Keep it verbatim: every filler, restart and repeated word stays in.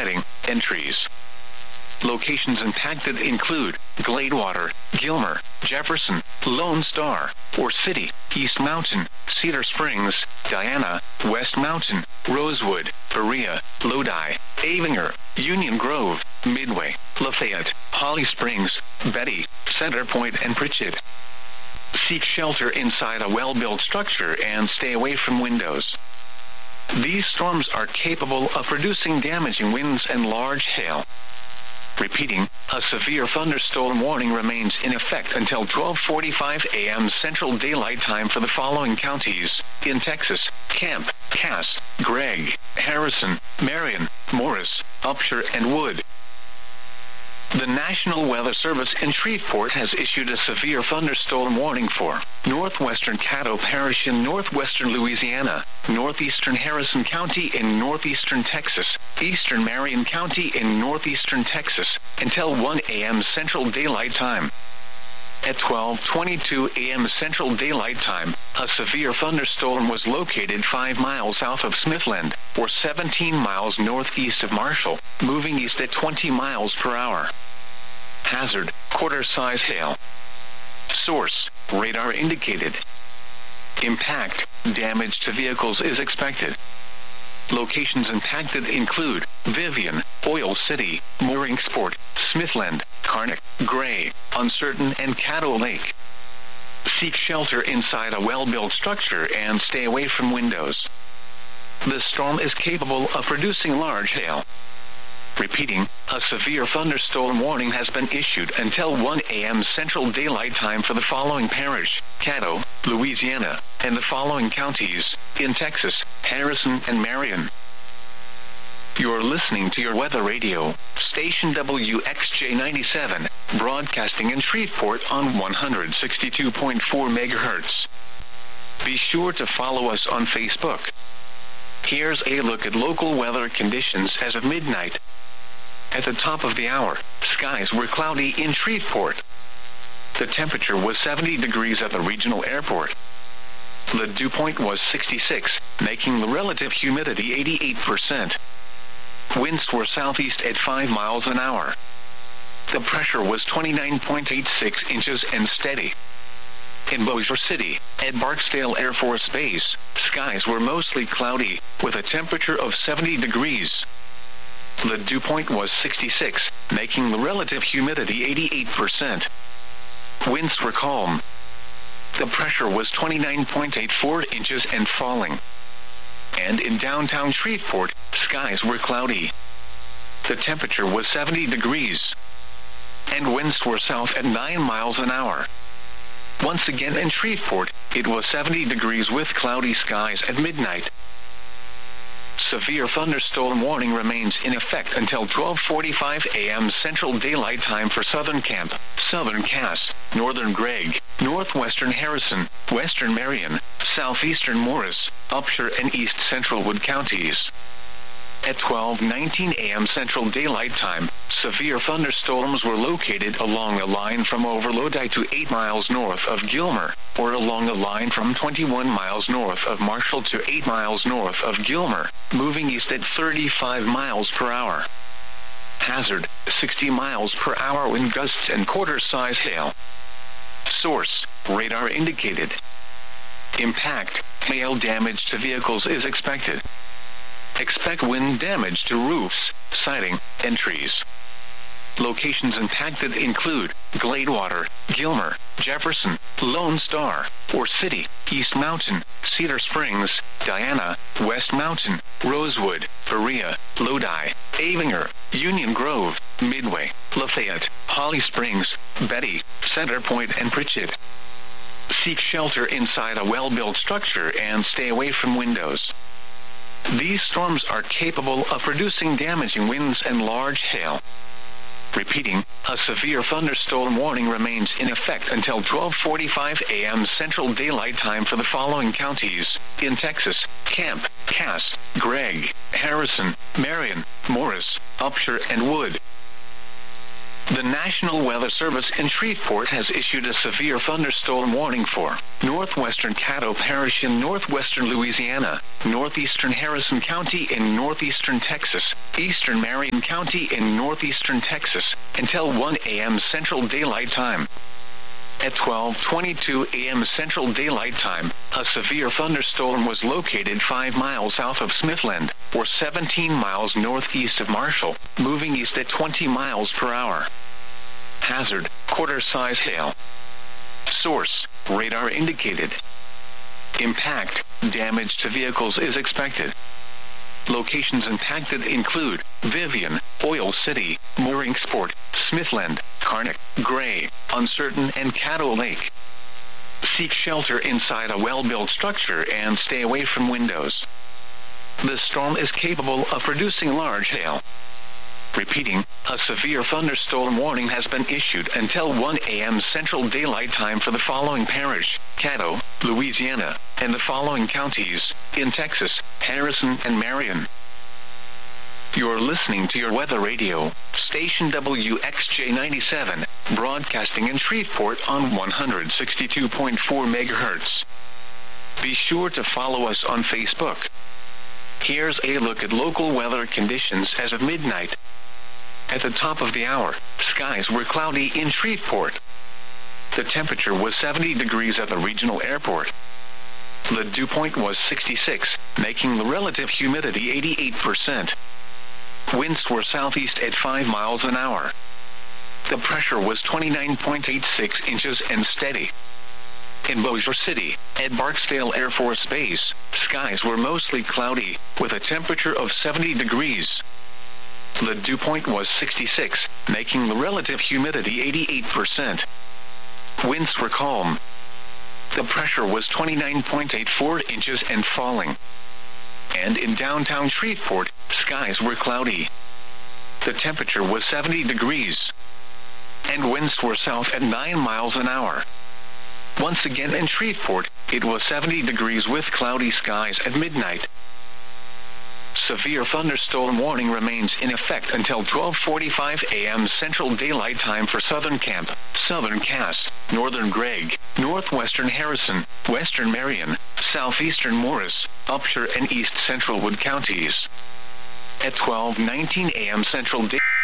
siding, and trees. Locations impacted include Gladewater, Gilmer, Jefferson, Lone Star, Or City, East Mountain, Cedar Springs, Diana, West Mountain, Rosewood, Berea, Lodi, Avinger, Union Grove, Midway, Lafayette, Holly Springs, Betty, Center Point, and Pritchett. Seek shelter inside a well-built structure and stay away from windows. These storms are capable of producing damaging winds and large hail. Repeating, a severe thunderstorm warning remains in effect until twelve forty-five a m Central Daylight Time for the following counties in Texas: Camp, Cass, Gregg, Harrison, Marion, Morris, Upshur, and Wood. The National Weather Service in Shreveport has issued a severe thunderstorm warning for northwestern Caddo Parish in northwestern Louisiana, northeastern Harrison County in northeastern Texas, eastern Marion County in northeastern Texas, until one a m Central Daylight Time. At twelve twenty-two a m Central Daylight Time, a severe thunderstorm was located five miles south of Smithland, or seventeen miles northeast of Marshall, moving east at twenty miles per hour. Hazard, quarter-size hail. Source, radar indicated. Impact, damage to vehicles is expected. Locations impacted include Vivian, Oil City, Mooringsport, Smithland, Karnak, Gray, Uncertain, and Caddo Lake. Seek shelter inside a well-built structure and stay away from windows. The storm is capable of producing large hail. Repeating, a severe thunderstorm warning has been issued until one a m Central Daylight Time for the following parish: Caddo, Louisiana, and the following counties in Texas: Harrison and Marion. You're listening to your weather radio, station W X J ninety-seven, broadcasting in Shreveport on one hundred sixty-two point four megahertz. Be sure to follow us on Facebook. Here's a look at local weather conditions as of midnight. At the top of the hour, skies were cloudy in Shreveport. The temperature was seventy degrees at the regional airport. The dew point was sixty-six, making the relative humidity eighty-eight percent. Winds were southeast at five miles an hour. The pressure was twenty-nine point eight six inches and steady. In Bossier City, at Barksdale Air Force Base, skies were mostly cloudy, with a temperature of seventy degrees. The dew point was sixty-six, making the relative humidity eighty-eight percent. Winds were calm. The pressure was twenty-nine point eight four inches and falling. And in downtown Shreveport, skies were cloudy. The temperature was seventy degrees. And winds were south at nine miles an hour. Once again in Shreveport, it was seventy degrees with cloudy skies at midnight. Severe thunderstorm warning remains in effect until twelve forty-five a m Central Daylight Time for Southern Camp, Southern Cass, Northern Gregg, Northwestern Harrison, Western Marion, Southeastern Morris, Upshur, and East Central Wood counties. At twelve nineteen a m Central Daylight Time, severe thunderstorms were located along a line from over Lodi to eight miles north of Gilmer, or along a line from twenty-one miles north of Marshall to eight miles north of Gilmer, moving east at thirty-five miles per hour. Hazard, sixty miles per hour wind gusts and quarter-size hail. Source, radar indicated. Impact, hail damage to vehicles is expected. Expect wind damage to roofs, siding, and trees. Locations impacted include Gladewater, Gilmer, Jefferson, Lone Star, Or City, East Mountain, Cedar Springs, Diana, West Mountain, Rosewood, Berea, Lodi, Avinger, Union Grove, Midway, Lafayette, Holly Springs, Betty, Center Point, and Pritchett. Seek shelter inside a well-built structure and stay away from windows. These storms are capable of producing damaging winds and large hail. Repeating, a severe thunderstorm warning remains in effect until twelve forty-five a m Central Daylight Time for the following counties in Texas: Camp, Cass, Gregg, Harrison, Marion, Morris, Upshur, and Wood. The National Weather Service in Shreveport has issued a severe thunderstorm warning for northwestern Caddo Parish in northwestern Louisiana, northeastern Harrison County in northeastern Texas, eastern Marion County in northeastern Texas, until one a m Central Daylight Time. At twelve twenty-two a m Central Daylight Time, a severe thunderstorm was located five miles south of Smithland, or seventeen miles northeast of Marshall, moving east at twenty miles per hour. Hazard, quarter-size hail. Source, radar indicated. Impact, damage to vehicles is expected. Locations impacted include Vivian, Oil City, Mooringsport, Smithland, Karnak, Gray, Uncertain and Caddo Lake. Seek shelter inside a well-built structure and stay away from windows. The storm is capable of producing large hail. Repeating, a severe thunderstorm warning has been issued until one a m Central Daylight Time for the following parish, Caddo, Louisiana, and the following counties, in Texas, Harrison and Marion. You're listening to your weather radio, station W X J ninety-seven, broadcasting in Shreveport on one hundred sixty-two point four megahertz. Be sure to follow us on Facebook. Here's a look at local weather conditions as of midnight. At the top of the hour, skies were cloudy in Shreveport. The temperature was seventy degrees at the regional airport. The dew point was sixty-six, making the relative humidity eighty-eight percent. Winds were southeast at five miles an hour. The pressure was twenty-nine point eight six inches and steady. In Bossier City, at Barksdale Air Force Base, skies were mostly cloudy, with a temperature of seventy degrees. The dew point was sixty-six, making the relative humidity eighty-eight percent. Winds were calm. The pressure was twenty-nine point eight four inches and falling. And in downtown Shreveport, skies were cloudy. The temperature was seventy degrees. And winds were south at nine miles an hour. Once again in Shreveport, it was seventy degrees with cloudy skies at midnight. Severe thunderstorm warning remains in effect until twelve forty-five a m Central Daylight Time for Southern Camp, Southern Cass, Northern Gregg, Northwestern Harrison, Western Marion, Southeastern Morris, Upshur and East Central Wood counties. At twelve nineteen a m Central Daylight